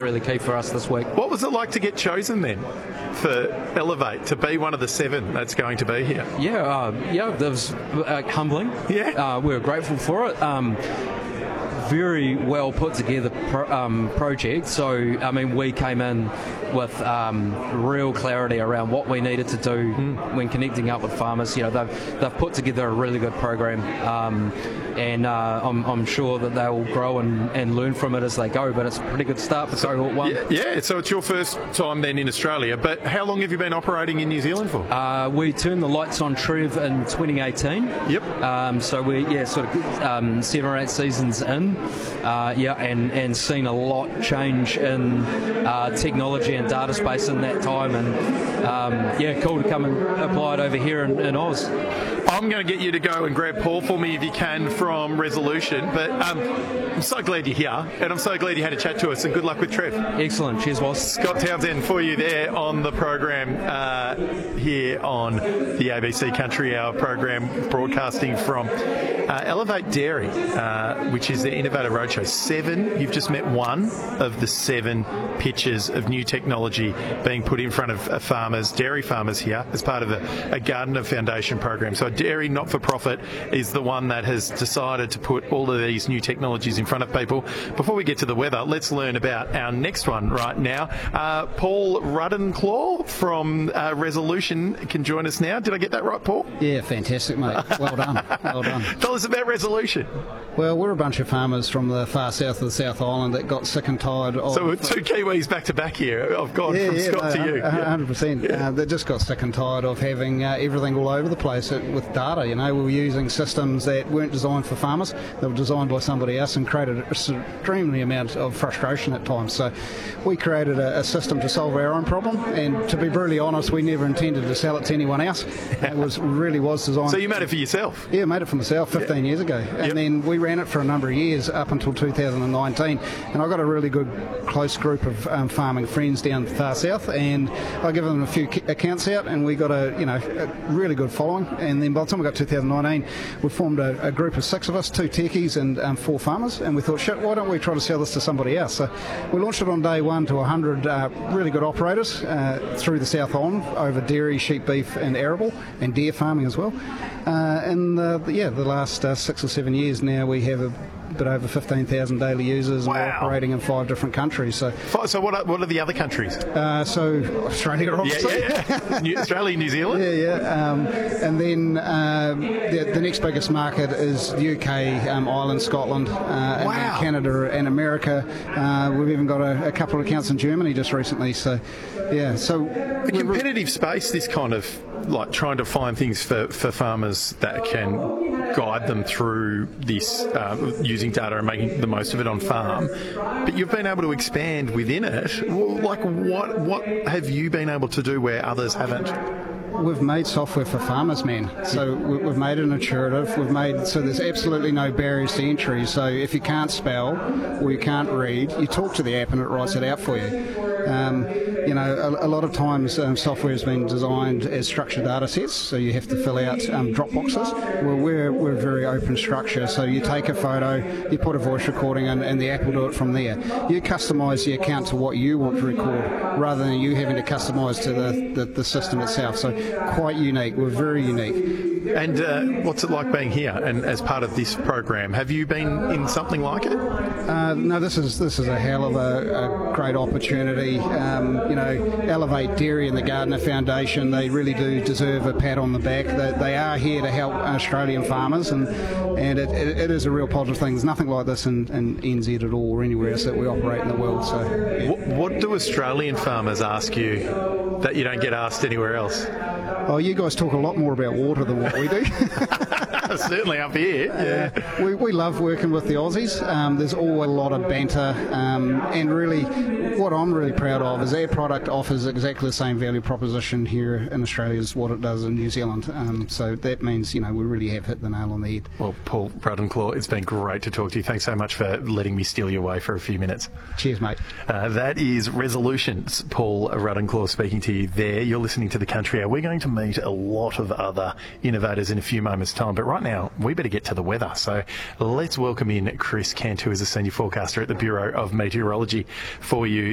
really key for us this week. What was it like to get chosen then for Elevate, to be one of the 7 that's going to be here? Yeah, that was humbling. Yeah. We were grateful for it. Very well put together project. So, I mean, we came in with real clarity around what we needed to do when connecting up with farmers. You know, they've put together a really good program, and I'm sure that they will grow and learn from it as they go. But it's a pretty good start for Cohort 1. Yeah. So it's your first time then in Australia. But how long have you been operating in New Zealand for? We turned the lights on Trev in 2018. Yep. So we sort of 7 or 8 seasons in. And seen a lot change in technology and data space in that time, and cool to come and apply it over here in Oz. I'm going to get you to go and grab Paul for me if you can from Resolution, but I'm so glad you're here, and I'm so glad you had a chat to us, and good luck with Trev. Excellent. Cheers, boss. Scott Townsend for you there on the program here on the ABC Country Hour program, broadcasting from Elevate Dairy, which is the Innovator Roadshow. 7, you've just met one of the 7 pitches of new technology being put in front of farmers, dairy farmers here, as part of a Gardner Foundation program. So a dairy not-for-profit is the one that has decided to put all of these new technologies in front of people. Before we get to the weather, let's learn about our next one right now. Paul Ruddenclaw from Resolution can join us now. Did I get that right, Paul? Yeah, fantastic, mate. Well done. Well done. Tell us about Resolution. Well, we're a bunch of farmers from the far south of the South Island that got sick and tired of... So we're 2 Kiwis back to back here. I've gone from Scott to you. 100%. They just got sick and tired of having everything all over the place with data. You know, we were using systems that weren't designed for farmers. They were designed by somebody else and created an extremely amount of frustration at times. So we created a system to solve our own problem, and to be brutally honest, we never intended to sell it to anyone else. It really was designed... So you made it for yourself? Yeah, made it for myself 15 years ago. And then we ran it for a number of years up until 2019, and I got a really good close group of farming friends down far south, and I gave them a few accounts out, and we got a really good following. And then by the time we got 2019, we formed a group of 6 of us, 2 techies and 4 farmers, and we thought, shit, why don't we try to sell this to somebody else? So we launched it on day 1 to 100 really good operators through the South Island over dairy, sheep, beef and arable, and deer farming as well. The last 6 or 7 years now, we have a bit over 15,000 daily users. Wow. And we're operating in 5 different countries. So what are the other countries? So Australia, obviously. Australia, New Zealand. And then the next biggest market is the UK, Ireland, Scotland, and then Canada and America. We've even got a couple of accounts in Germany just recently. So a competitive space, this kind of like trying to find things for farmers that can guide them through this using data and making the most of it on farm. But you've been able to expand within it. Like what have you been able to do where others haven't? We've made software for farmers, man. So we've made it intuitive. So there's absolutely no barriers to entry. So if you can't spell or you can't read, you talk to the app and it writes it out for you. A lot of times software has been designed as structured data sets, so you have to fill out drop boxes. Well, we're a very open structure, so you take a photo, you put a voice recording in, and the app will do it from there. You customise the account to what you want to record, rather than you having to customise to the system itself. So quite unique. We're very unique. And what's it like being here and as part of this program? Have you been in something like it? No, this is a hell of a great opportunity. Elevate Dairy and the Gardner Foundation, they really do deserve a pat on the back. They are here to help Australian farmers, and it is a real positive thing. There's nothing like this in NZ at all or anywhere else that we operate in the world. So, What do Australian farmers ask you that you don't get asked anywhere else? Oh, you guys talk a lot more about water than what we do. Certainly up here. We love working with the Aussies. There's always a lot of banter, and really what I'm really proud of is our product offers exactly the same value proposition here in Australia as what it does in New Zealand. So that means, we really have hit the nail on the head. Well, Paul Ruddenclaw, it's been great to talk to you. Thanks so much for letting me steal you away for a few minutes. Cheers, mate. That is Resolutions. Paul Ruddenclaw speaking to you there. You're listening to The Country Hour. We're going to meet a lot of other innovators in a few moments' time, but right now we better get to the weather. So let's welcome in Chris Kent, who is a senior forecaster at the Bureau of Meteorology for you.